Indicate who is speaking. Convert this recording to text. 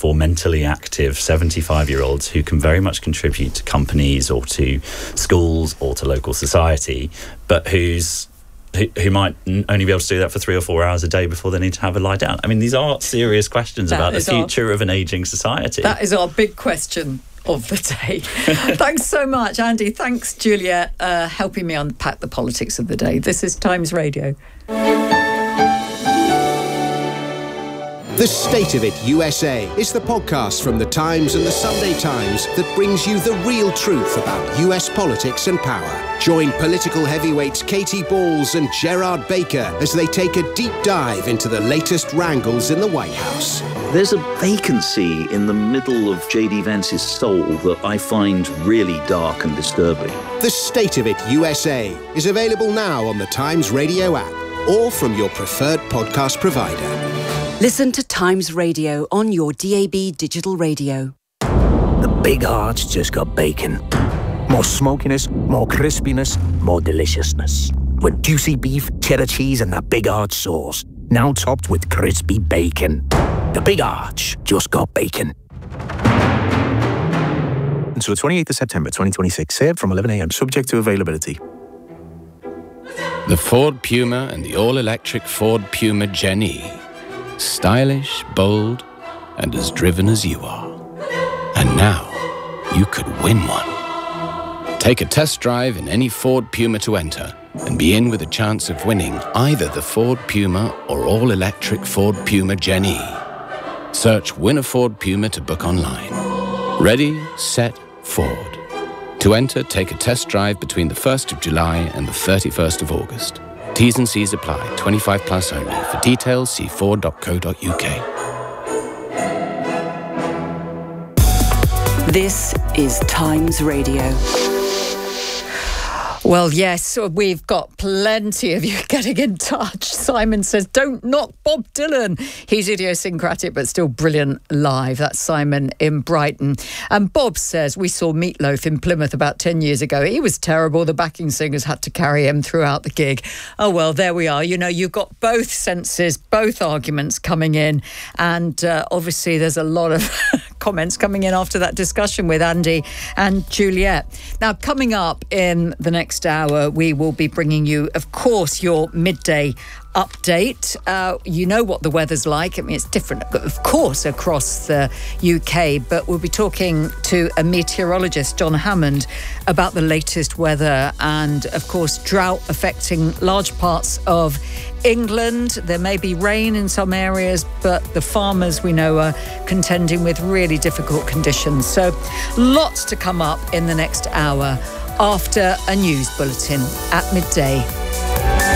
Speaker 1: for mentally active 75-year-olds who can very much contribute to companies or to schools or to local society, but who might only be able to do that for 3 or 4 hours a day before they need to have a lie down. I mean, these are serious questions about the future of an ageing society.
Speaker 2: That is our big question of the day. Thanks so much, Andy. Thanks, Juliet, helping me unpack the politics of the day. This is Times Radio.
Speaker 3: The State of It USA is the podcast from The Times and The Sunday Times that brings you the real truth about US politics and power. Join political heavyweights Katie Balls and Gerard Baker as they take a deep dive into the latest wrangles in the White House.
Speaker 4: There's a vacancy in the middle of J.D. Vance's soul that I find really dark and disturbing.
Speaker 3: The State of It USA is available now on the Times Radio app or from your preferred podcast provider.
Speaker 5: Listen to Times Radio on your DAB digital radio.
Speaker 6: The Big Arch just got bacon. More smokiness, more crispiness, more deliciousness. With juicy beef, cheddar cheese and that Big Arch sauce. Now topped with crispy bacon. The Big Arch just got bacon.
Speaker 7: Until the 28th of September 2026, served from 11 a.m. subject to availability.
Speaker 8: The Ford Puma and the all-electric Ford Puma Gen-E. Stylish, bold, and as driven as you are. And now, you could win one. Take a test drive in any Ford Puma to enter and be in with a chance of winning either the Ford Puma or all-electric Ford Puma Gen-E. Search Win a Ford Puma to book online. Ready, set, Ford. To enter, take a test drive between the 1st of July and the 31st of August. T's and C's apply. 25 plus only. For details, see ford.co.uk.
Speaker 5: This is Times Radio.
Speaker 2: Well, yes, we've got plenty of you getting in touch. Simon says, don't knock Bob Dylan. He's idiosyncratic but still brilliant live. That's Simon in Brighton. And Bob says, we saw Meatloaf in Plymouth about 10 years ago. He was terrible. The backing singers had to carry him throughout the gig. Oh, well, there we are. You know, you've got both senses, both arguments coming in. And obviously there's a lot of comments coming in after that discussion with Andy and Juliet. Now, coming up in the next hour, we will be bringing you, of course, your midday update. You know what the weather's like. I mean, it's different, of course, across the UK, but we'll be talking to a meteorologist, John Hammond, about the latest weather and, of course, drought affecting large parts of England. There may be rain in some areas, but the farmers, we know, are contending with really difficult conditions. So lots to come up in the next hour after a news bulletin at midday.